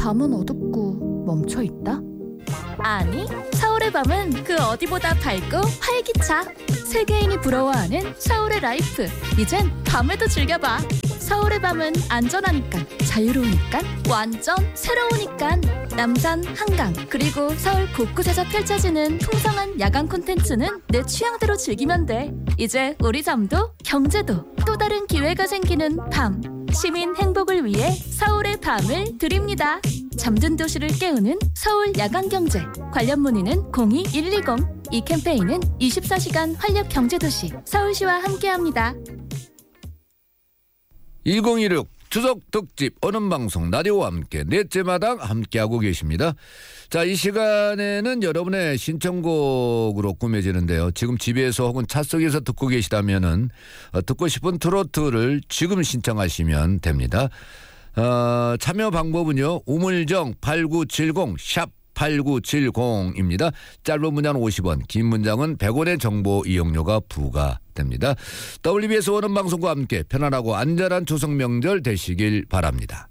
밤은 어둡고 멈춰있다? 아니, 서울의 밤은 그 어디보다 밝고 활기차. 세계인이 부러워하는 서울의 라이프. 이젠 밤에도 즐겨봐. 서울의 밤은 안전하니까, 자유로우니까, 완전 새로우니까. 남산, 한강, 그리고 서울 곳곳에서 펼쳐지는 풍성한 야간 콘텐츠는 내 취향대로 즐기면 돼. 이제 우리 잠도 경제도 또 다른 기회가 생기는 밤. 시민 행복을 위해 서울의 밤을 드립니다. 잠든 도시를 깨우는 서울 야간경제. 관련 문의는 02-120. 이 캠페인은 24시간 활력 경제도시 서울시와 함께합니다. 2016 추석 특집 언음방송 라디오와 함께 넷째 마당 함께하고 계십니다. 자, 이 시간에는 여러분의 신청곡으로 꾸며지는데요. 지금 집에서 혹은 차 속에서 듣고 계시다면은 듣고 싶은 트로트를 지금 신청하시면 됩니다. 참여 방법은요. 우물정 8970 샵 8970입니다. 짧은 문자는 50원, 긴 문장은 100원의 정보 이용료가 부과됩니다. WBS 원음방송과 함께 편안하고 안전한 추석 명절 되시길 바랍니다.